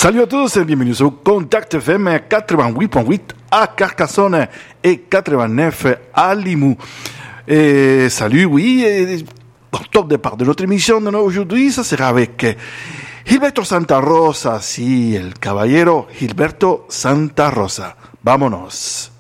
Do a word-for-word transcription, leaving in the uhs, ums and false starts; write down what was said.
Salut à tous et bienvenue sur Contact F M quatre-vingt-huit point huit à Carcassonne et quatre-vingt-neuf à Limoux. Et salut, oui, et au top départ de notre émission d'aujourd'hui, ça sera avec Gilberto Santa Rosa, sí, el caballero Gilberto Santa Rosa. Vámonos.